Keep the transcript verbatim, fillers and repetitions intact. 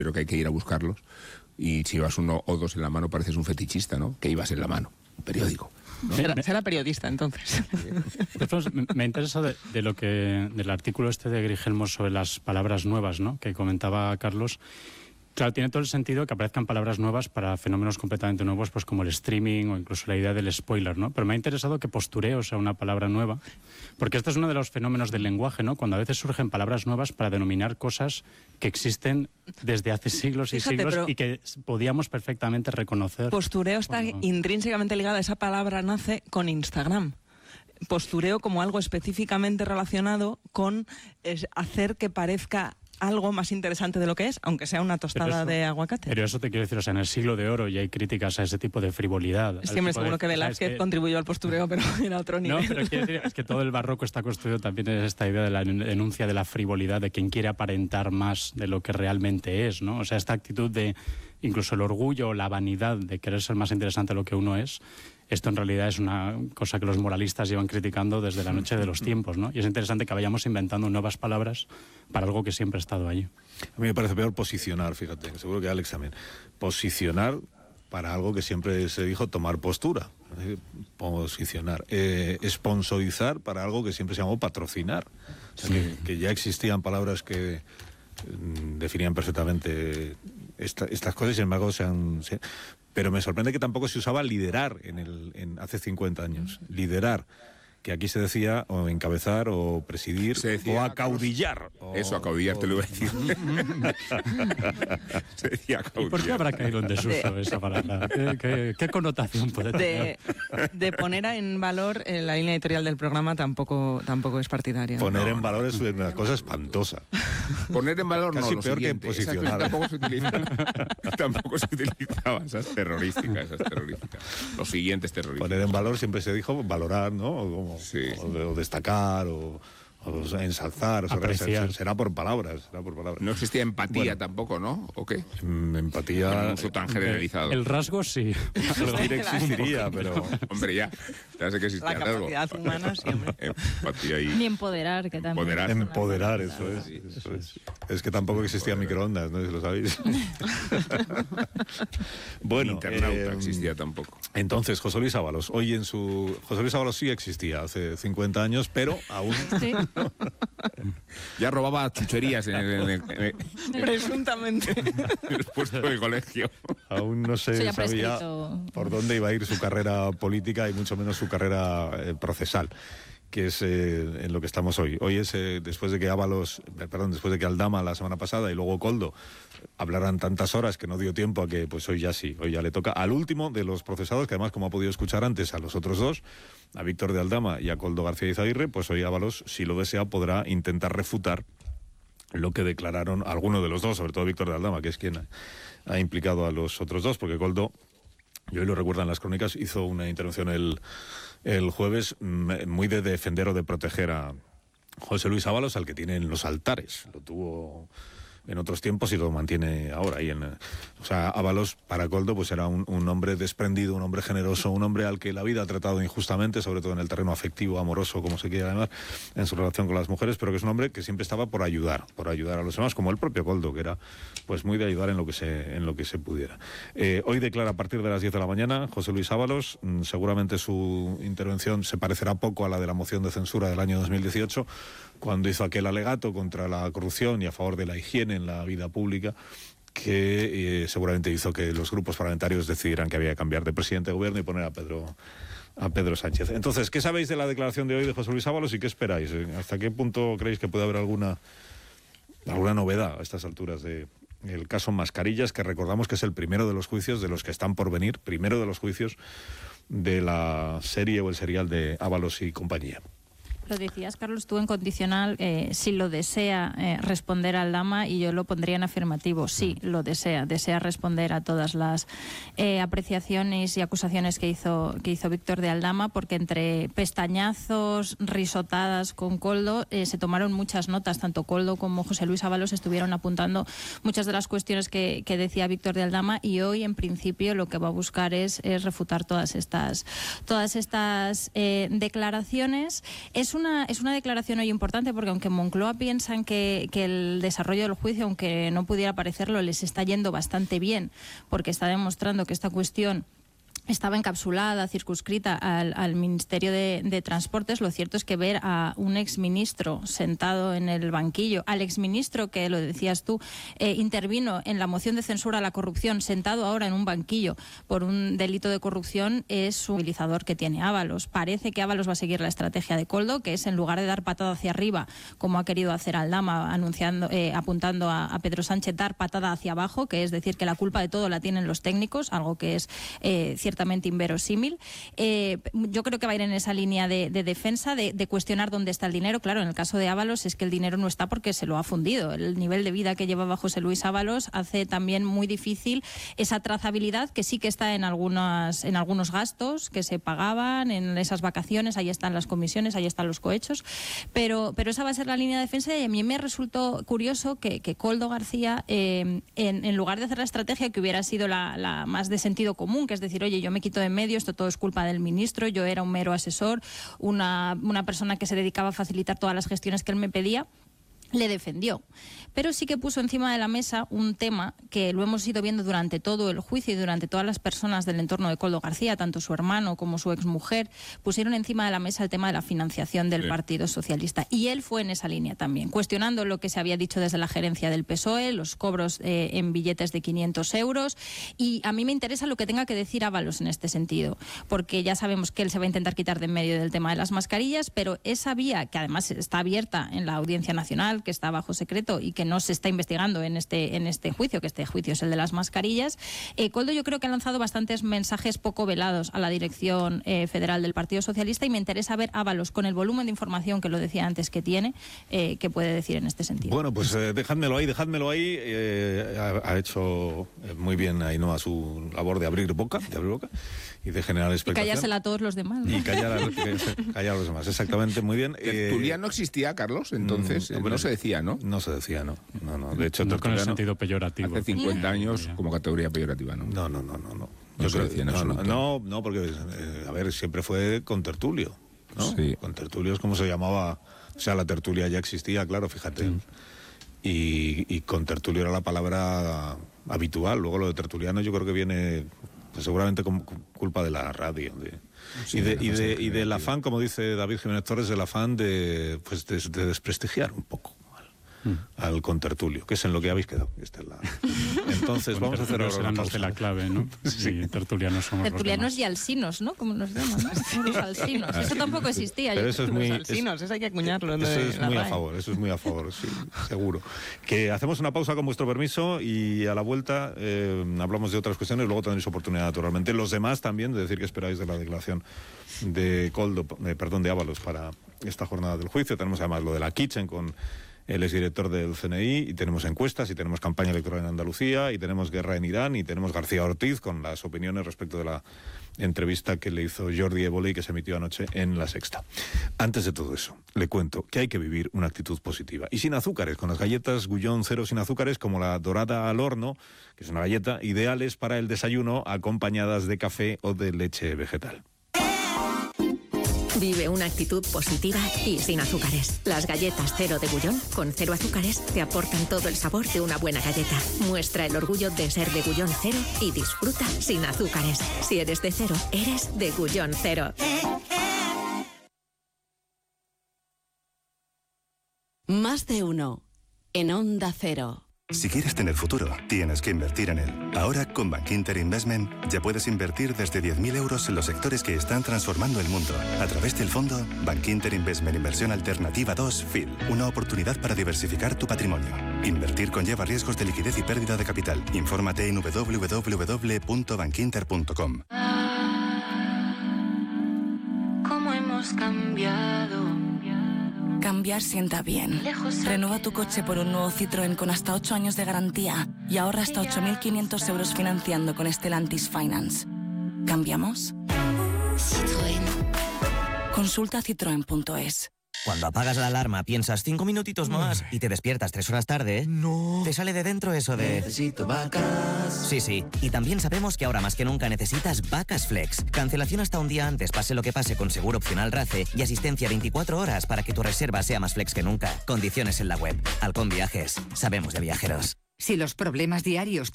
pero que hay que ir a buscarlos. Y si llevas uno o dos en la mano pareces un fetichista, ¿no? ¿Qué ibas en la mano? Un periódico, ¿no? Será, será periodista, entonces. Después, me, me interesa de, de lo que del artículo este de Grigelmo sobre las palabras nuevas, ¿no?, que comentaba Carlos. Claro, tiene todo el sentido que aparezcan palabras nuevas para fenómenos completamente nuevos, pues como el streaming o incluso la idea del spoiler, ¿no? Pero me ha interesado que postureo sea una palabra nueva, porque este es uno de los fenómenos del lenguaje, ¿no? Cuando a veces surgen palabras nuevas para denominar cosas que existen desde hace siglos y Fíjate, siglos y que podíamos perfectamente reconocer. Postureo está no. intrínsecamente ligada, esa palabra nace con Instagram. Postureo como algo específicamente relacionado con es, hacer que parezca algo más interesante de lo que es, aunque sea una tostada eso, de aguacate. Pero eso te quiero decir, o sea, en el siglo de oro ya hay críticas a ese tipo de frivolidad. Es que hombre, seguro de, que Velázquez que... contribuyó al postureo, pero era otro nivel. No, pero quiero decir, es que todo el barroco está construido también en esta idea de la denuncia de la frivolidad, de quien quiere aparentar más de lo que realmente es, ¿no? O sea, esta actitud de incluso el orgullo o la vanidad de querer ser más interesante de lo que uno es. Esto en realidad es una cosa que los moralistas llevan criticando desde la noche de los tiempos, ¿no? Y es interesante que vayamos inventando nuevas palabras para algo que siempre ha estado allí. A mí me parece peor posicionar, fíjate, seguro que Alex también. Posicionar para algo que siempre se dijo tomar postura. Posicionar. Eh, sponsorizar para algo que siempre se llamó patrocinar. O sea, sí. que, que ya existían palabras que mm, definían perfectamente esta, estas cosas y sin embargo se han... Se, pero me sorprende que tampoco se usaba liderar en el, en hace cincuenta años. Liderar, que aquí se decía o encabezar o presidir decía, o acaudillar. O, eso, acaudillar, o... te lo iba a decir. Se decía acaudillar. ¿Y por qué habrá caído en desuso de... esa palabra? ¿Qué, qué, qué connotación puede tener? De, de poner en valor eh, la línea editorial del programa tampoco, tampoco es partidaria. Poner no, en valor es una cosa espantosa. Poner en valor Casi no, lo peor siguiente, que posicionar. Tampoco se utilizaba. Tampoco se utilizaba. Esa es terrorística, esa es terrorística. Los siguientes terrorísticos. Poner en valor siempre se dijo valorar, ¿no? O, como, sí. o, o destacar, o, o ensalzar. O sea, será por palabras, será por palabras. No existía empatía bueno, tampoco, ¿no? ¿O qué? Empatía... Un uso tan generalizado. El rasgo sí. Decir existiría, pero... Hombre, ya. Ya sé que existía la capacidad rasgo. humana siempre. Empatía y... Ni empoderar, que también. Empoderar. Empoderar, eso es. Sí, eso es. Es que tampoco existía microondas, ¿no? Si lo sabéis. Bueno, internauta eh, existía tampoco. Entonces, José Luis Ábalos, hoy en su... José Luis Ábalos sí existía hace cincuenta años, pero aún... Sí. Ya robaba chucherías en el, en el, en el, presuntamente en el puesto de colegio. Aún no se sabía prescrito. Por dónde iba a ir su carrera política y mucho menos su carrera eh, procesal, que es eh, en lo que estamos hoy. Hoy es eh, después de que Ábalos, eh, perdón, después de que Aldama la semana pasada y luego Koldo hablaran tantas horas que no dio tiempo a que, pues hoy ya sí, hoy ya le toca al último de los procesados, que además, como ha podido escuchar antes, a los otros dos, a Víctor de Aldama y a Koldo García Izaguirre, pues hoy Ábalos, si lo desea, podrá intentar refutar lo que declararon alguno de los dos, sobre todo Víctor de Aldama, que es quien ha, ha implicado a los otros dos, porque Koldo, y hoy lo recuerdan las crónicas, hizo una intervención el, el jueves muy de defender o de proteger a José Luis Ábalos, al que tiene en los altares. Lo tuvo en otros tiempos y lo mantiene ahora. Y en, o sea, Ábalos, para Koldo, pues era un, un hombre desprendido, un hombre generoso, un hombre al que la vida ha tratado injustamente, sobre todo en el terreno afectivo, amoroso, como se quiera llamar, en su relación con las mujeres, pero que es un hombre que siempre estaba por ayudar, por ayudar a los demás, como el propio Koldo, que era pues muy de ayudar en lo que se, en lo que se pudiera. Eh, hoy declara a partir de las diez de la mañana José Luis Ábalos. Mm, seguramente su intervención se parecerá poco a la de la moción de censura del año dos mil dieciocho, cuando hizo aquel alegato contra la corrupción y a favor de la higiene en la vida pública, que eh, seguramente hizo que los grupos parlamentarios decidieran que había que cambiar de presidente de gobierno y poner a Pedro a Pedro Sánchez. Entonces, ¿qué sabéis de la declaración de hoy de José Luis Ábalos y qué esperáis? ¿Hasta qué punto creéis que puede haber alguna alguna novedad a estas alturas de el caso Mascarillas, que recordamos que es el primero de los juicios de los que están por venir, primero de los juicios de la serie o el serial de Ábalos y compañía? Lo decías, Carlos, tú en condicional, eh, si lo desea eh, responder al Aldama, y yo lo pondría en afirmativo, sí, lo desea, desea responder a todas las eh, apreciaciones y acusaciones que hizo que hizo Víctor de Aldama, porque entre pestañazos, risotadas con Koldo, eh, se tomaron muchas notas, tanto Koldo como José Luis Ábalos estuvieron apuntando muchas de las cuestiones que, que decía Víctor de Aldama, y hoy, en principio, lo que va a buscar es, es refutar todas estas, todas estas eh, declaraciones. Es un una, es una declaración hoy importante porque aunque en Moncloa piensan que, que el desarrollo del juicio, aunque no pudiera parecerlo, les está yendo bastante bien porque está demostrando que esta cuestión estaba encapsulada, circunscrita al, al Ministerio de, de Transportes. Lo cierto es que ver a un exministro sentado en el banquillo, al exministro que, lo decías tú, eh, intervino en la moción de censura a la corrupción, sentado ahora en un banquillo por un delito de corrupción, es un movilizador que tiene Ábalos. Parece que Ábalos va a seguir la estrategia de Koldo, que es, en lugar de dar patada hacia arriba, como ha querido hacer Aldama, anunciando, eh, apuntando a, a Pedro Sánchez, dar patada hacia abajo, que es decir, que la culpa de todo la tienen los técnicos, algo que es eh, ciertamente inverosímil. Eh, yo creo que va a ir en esa línea de, de defensa, de, de cuestionar dónde está el dinero. Claro, en el caso de Ábalos es que el dinero no está porque se lo ha fundido. El nivel de vida que llevaba José Luis Ábalos hace también muy difícil esa trazabilidad, que sí que está en, algunas, en algunos gastos que se pagaban, en esas vacaciones, ahí están las comisiones, ahí están los cohechos, pero, pero esa va a ser la línea de defensa. Y a mí me resultó curioso que, que Koldo García, eh, en, en lugar de hacer la estrategia que hubiera sido la, la más de sentido común, que es decir, oye, yo me quito de en medio, esto todo es culpa del ministro, yo era un mero asesor, una, una persona que se dedicaba a facilitar todas las gestiones que él me pedía, le defendió. Pero sí que puso encima de la mesa un tema que lo hemos ido viendo durante todo el juicio y durante todas las personas del entorno de Koldo García, tanto su hermano como su exmujer, pusieron encima de la mesa el tema de la financiación del sí. Partido Socialista. Y él fue en esa línea también, cuestionando lo que se había dicho desde la gerencia del P S O E, los cobros eh, en billetes de quinientos euros. Y a mí me interesa lo que tenga que decir Ábalos en este sentido, porque ya sabemos que él se va a intentar quitar de en medio del tema de las mascarillas, pero esa vía, que además está abierta en la Audiencia Nacional, que está bajo secreto y que no se está investigando en este, en este juicio, que este juicio es el de las mascarillas, eh, Koldo yo creo que ha lanzado bastantes mensajes poco velados a la dirección eh, federal del Partido Socialista, y me interesa ver Ábalos, con el volumen de información que lo decía antes que tiene, eh, qué puede decir en este sentido. Bueno, pues eh, dejádmelo ahí, dejádmelo ahí. Eh, ha, ha hecho muy bien Ainhoa su labor de abrir boca, de abrir boca y de generar expectación. Y callársela a todos los demás, ¿no? Y callar a, callar a los demás, exactamente, muy bien. ¿Tertulia eh, no existía, Carlos? Entonces, mm, no se decía, ¿no? No se decía, no. No, no. De hecho, no con el sentido peyorativo. Hace cincuenta años como categoría peyorativa, ¿no? No, no, no, no. no. Yo creo que no, no, no, no, porque, eh, a ver, siempre fue con tertulio, ¿no? Sí. Con tertulio es como se llamaba, o sea, la tertulia ya existía, claro, fíjate. Sí. Y, y con tertulio era la palabra habitual. Luego lo de tertuliano yo creo que viene, pues, seguramente con culpa de la radio, de... Sí, y, de, y, de, y del afán, como dice David Jiménez Torres, del afán de, pues, de, de desprestigiar un poco al, mm. al contertulio, que es en lo que habéis quedado. Esta es la... Entonces, vamos a hacer ahora una de la clave, ¿no? Sí, tertulianos somos tertulianos y alsinos, ¿no? Como nos llaman, ¿no? Los alsinos. Eso tampoco existía. Pero eso es muy, los alsinos, eso hay que acuñarlo. Eso es muy a favor, eso es muy a favor, sí, seguro. Que hacemos una pausa con vuestro permiso y a la vuelta eh, hablamos de otras cuestiones, luego tendréis oportunidad, naturalmente. Los demás también, de decir que esperáis de la declaración de Koldo, eh, perdón, de Ábalos para esta jornada del juicio. Tenemos además lo de la Kitchen con el exdirector del C N I, y tenemos encuestas, y tenemos campaña electoral en Andalucía, y tenemos guerra en Irán, y tenemos García Ortiz con las opiniones respecto de la entrevista que le hizo Jordi Évole y que se emitió anoche en La Sexta. Antes de todo eso, le cuento que hay que vivir una actitud positiva y sin azúcares, con las galletas Gullón Cero sin azúcares, como la dorada al horno, que es una galleta ideales para el desayuno, acompañadas de café o de leche vegetal. Vive una actitud positiva y sin azúcares. Las galletas Cero de Gullón, con cero azúcares, te aportan todo el sabor de una buena galleta. Muestra el orgullo de ser de Gullón Cero y disfruta sin azúcares. Si eres de cero, eres de Gullón Cero. Más de uno en Onda Cero. Si quieres tener futuro, tienes que invertir en él. Ahora, con Bankinter Investment, ya puedes invertir desde diez mil euros en los sectores que están transformando el mundo. A través del fondo Bankinter Investment Inversión Alternativa dos F I L. Una oportunidad para diversificar tu patrimonio. Invertir conlleva riesgos de liquidez y pérdida de capital. Infórmate en doble u doble u doble u punto bankinter punto com. ¿Cómo hemos cambiado? Cambiar sienta bien. Renueva tu coche por un nuevo Citroën con hasta ocho años de garantía y ahorra hasta ocho mil quinientos euros financiando con Stellantis Finance. ¿Cambiamos? Citroën. Consulta citroen punto es. Cuando apagas la alarma piensas cinco minutitos más y te despiertas tres horas tarde, no. Te sale de dentro eso de... Necesito vacas. Sí, sí. Y también sabemos que ahora más que nunca necesitas Vacas Flex. Cancelación hasta un día antes, pase lo que pase, con seguro opcional RACE y asistencia veinticuatro horas para que tu reserva sea más flex que nunca. Condiciones en la web. Halcón Viajes. Sabemos de viajeros. Si los problemas diarios